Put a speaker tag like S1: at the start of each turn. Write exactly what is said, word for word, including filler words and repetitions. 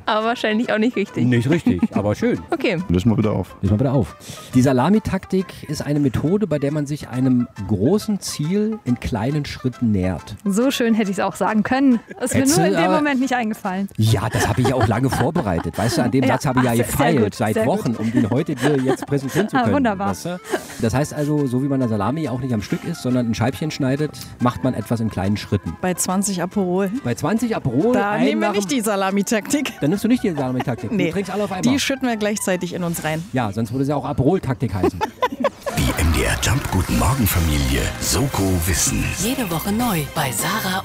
S1: Aber wahrscheinlich auch nicht richtig.
S2: Nicht richtig, aber schön.
S1: Okay.
S3: Lösen wir bitte auf.
S2: Lösen wir bitte auf. Die Salamitaktik ist eine Methode, bei der man sich einem großen Ziel in kleinen Schritten nähert.
S4: So schön hätte ich es auch sagen können. Ist mir
S2: Ätzel,
S4: nur in dem
S2: aber-
S4: Moment nicht eingefallen.
S2: Ja, das habe ich ja auch lange vorbereitet. Weißt du, an dem
S4: Ja,
S2: Satz habe ich ja
S4: ach, sehr- sehr
S2: gefeilt
S4: gut,
S2: seit
S4: sehr
S2: Wochen, um den heute dir jetzt präsentieren zu
S4: Ah,
S2: können.
S4: wunderbar.
S2: Weißt du? Das heißt also, so wie man eine Salami auch nicht am Stück isst, sondern in Scheibchen schneidet, macht man etwas in kleinen Schritten.
S5: Bei zwanzig Aperol.
S2: Bei zwanzig Aperol,
S5: Da
S2: ein
S5: nehmen wir
S2: nach
S5: nicht
S2: dem-
S5: die Salamitaktik.
S2: Dann nimmst du nicht die Salami-Taktik.
S5: Nee,
S2: Du trinkst alle auf einmal.
S5: die schütten wir gleichzeitig in uns rein.
S2: Ja, sonst würde es ja auch Aperol-Taktik heißen.
S6: Die M D R Jump Guten Morgen Familie Soko Wissen.
S7: Jede Woche neu bei Sarah